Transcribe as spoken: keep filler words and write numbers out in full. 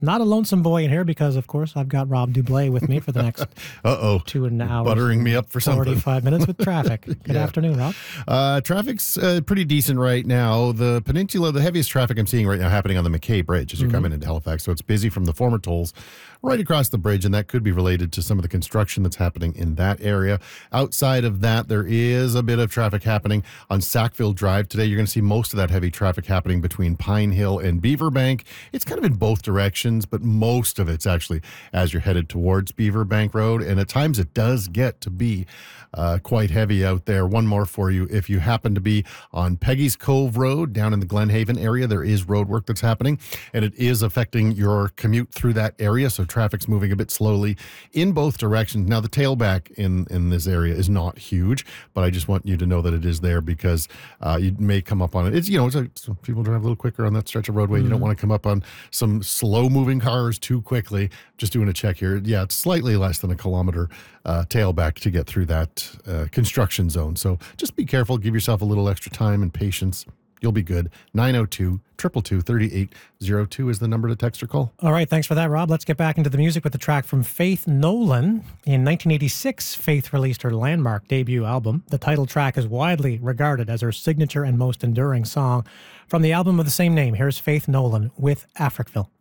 Not a lonesome boy in here because, of course, I've got Rob Dublé with me for the next Uh-oh. two and an hour. Buttering me up for something. forty-five minutes with traffic. Good Yeah. afternoon, Rob. Uh, traffic's uh, pretty decent right now. The peninsula, the heaviest traffic I'm seeing right now happening on the McKay Bridge as you're Mhm. coming into Halifax. So it's busy from the former tolls right across the bridge, and that could be related to some of the construction that's happening in that area. Outside of that, there is a bit of traffic happening on Sackville Drive today. You're going to see most of that heavy traffic happening between Pine Hill and Beaverbank. It's kind of in both directions, but most of it's actually as you're headed towards Beaverbank Road, and at times it does get to be uh, quite heavy out there. One more for you. If you happen to be on Peggy's Cove Road down in the Glenhaven area, there is road work that's happening, and it is affecting your commute through that area, so traffic's moving a bit slowly in both directions. Now, the tailback in, in this area is not huge, but I just want you to know that it is there because uh, you may come up on it. It's, you know, it's a, some people drive a little quicker on that stretch of roadway. Mm-hmm. You don't want to come up on some slow-moving cars too quickly. Just doing a check here. Yeah, it's slightly less than a kilometer uh, tailback to get through that uh, construction zone. So just be careful. Give yourself a little extra time and patience. You'll be good. nine oh two, two two two, three eight zero two is the number to text or call. All right, thanks for that, Rob. Let's get back into the music with the track from Faith Nolan. In nineteen eighty-six, Faith released her landmark debut album. The title track is widely regarded as her signature and most enduring song. From the album of the same name, here's Faith Nolan with Africville.